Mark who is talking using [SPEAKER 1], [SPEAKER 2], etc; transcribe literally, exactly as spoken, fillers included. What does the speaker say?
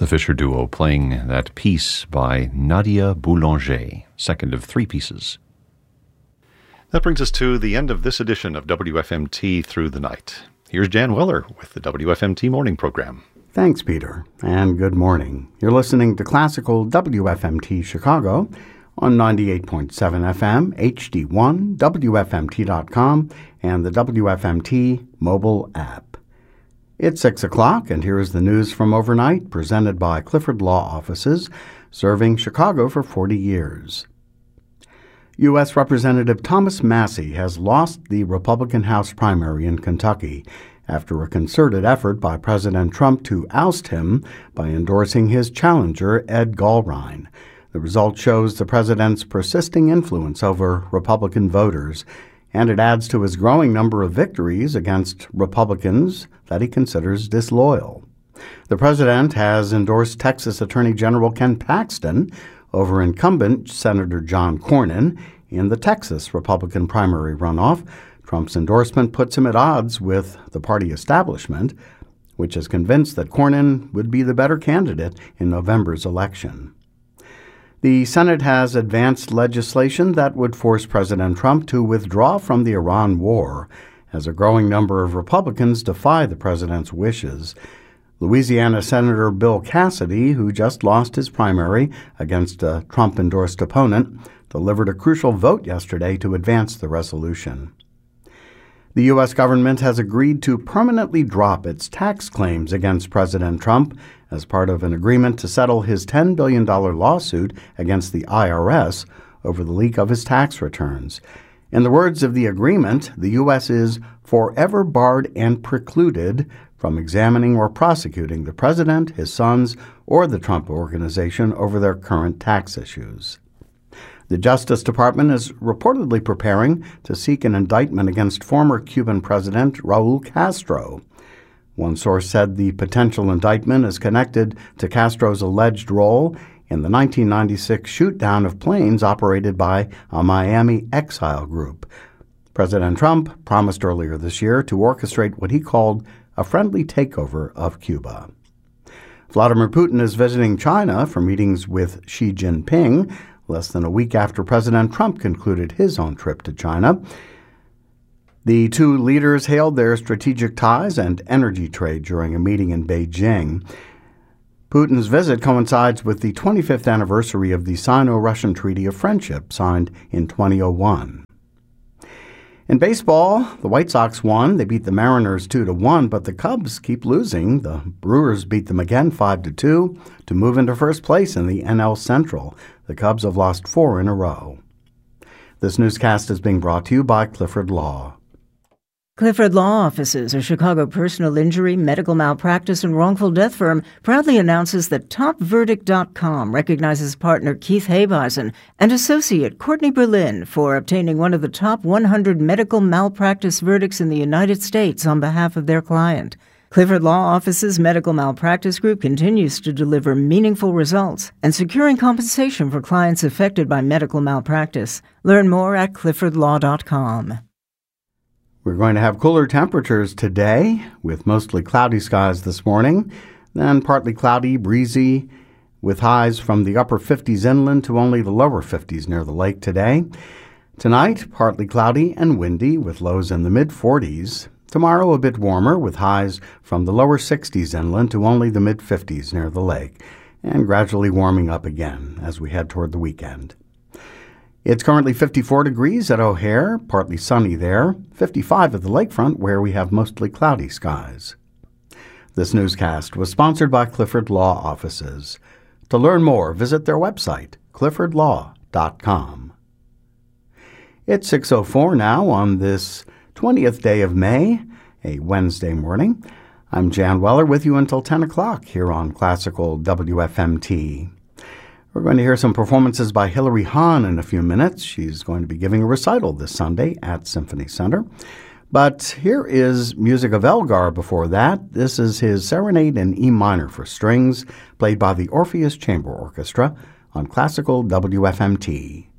[SPEAKER 1] The Fisher Duo playing that piece by Nadia Boulanger, second of three pieces. That brings us to the end of this edition of W F M T Through the Night. Here's Jan Weller with the W F M T Morning Program.
[SPEAKER 2] Thanks, Peter, and good morning. You're listening to Classical W F M T Chicago on ninety-eight point seven F M, H D one, W F M T dot com, and the W F M T mobile app. It's six o'clock, and here is the news from overnight, presented by Clifford Law Offices, serving Chicago for forty years. U S Representative Thomas Massie has lost the Republican House primary in Kentucky after a concerted effort by President Trump to oust him by endorsing his challenger, Ed Gallrein. The result shows the president's persisting influence over Republican voters, and it adds to his growing number of victories against Republicans that he considers disloyal. The president has endorsed Texas Attorney General Ken Paxton over incumbent Senator John Cornyn in the Texas Republican primary runoff. Trump's endorsement puts him at odds with the party establishment, which is convinced that Cornyn would be the better candidate in November's election. The Senate has advanced legislation that would force President Trump to withdraw from the Iran war, as a growing number of Republicans defy the president's wishes. Louisiana Senator Bill Cassidy, who just lost his primary against a Trump-endorsed opponent, delivered a crucial vote yesterday to advance the resolution. The U S government has agreed to permanently drop its tax claims against President Trump as part of an agreement to settle his ten billion dollars lawsuit against the I R S over the leak of his tax returns. In the words of the agreement, the U S is forever barred and precluded from examining or prosecuting the president, his sons, or the Trump Organization over their current tax issues. The Justice Department is reportedly preparing to seek an indictment against former Cuban President Raul Castro. One source said the potential indictment is connected to Castro's alleged role in the nineteen ninety-six shoot-down of planes operated by a Miami exile group. President Trump promised earlier this year to orchestrate what he called a friendly takeover of Cuba. Vladimir Putin is visiting China for meetings with Xi Jinping, less than a week after President Trump concluded his own trip to China. The two leaders hailed their strategic ties and energy trade during a meeting in Beijing. Putin's visit coincides with the twenty-fifth anniversary of the Sino-Russian Treaty of Friendship, signed in two thousand one. In baseball, the White Sox won. They beat the Mariners two to one, but the Cubs keep losing. The Brewers beat them again five to two to move into first place in the N L Central. The Cubs have lost four in a row. This newscast is being brought to you by Clifford Law.
[SPEAKER 3] Clifford Law Offices, a Chicago personal injury, medical malpractice, and wrongful death firm, proudly announces that Top Verdict dot com recognizes partner Keith Habeisen and associate Courtney Berlin for obtaining one of the top one hundred medical malpractice verdicts in the United States on behalf of their client. Clifford Law Office's medical malpractice group continues to deliver meaningful results and securing compensation for clients affected by medical malpractice. Learn more at Clifford Law dot com.
[SPEAKER 2] We're going to have cooler temperatures today, with mostly cloudy skies this morning, then partly cloudy, breezy, with highs from the upper fifties inland to only the lower fifties near the lake today. Tonight, partly cloudy and windy, with lows in the mid-forties. Tomorrow, a bit warmer, with highs from the lower sixties inland to only the mid-fifties near the lake, and gradually warming up again as we head toward the weekend. It's currently fifty-four degrees at O'Hare, partly sunny there, fifty-five at the lakefront where we have mostly cloudy skies. This newscast was sponsored by Clifford Law Offices. To learn more, visit their website, Clifford Law dot com. It's six oh four now on this twentieth day of May, a Wednesday morning. I'm Jan Weller with you until ten o'clock here on Classical W F M T. We're going to hear some performances by Hilary Hahn in a few minutes. She's going to be giving a recital this Sunday at Symphony Center. But here is music of Elgar before that. This is his Serenade in E minor for strings, played by the Orpheus Chamber Orchestra on Classical W F M T.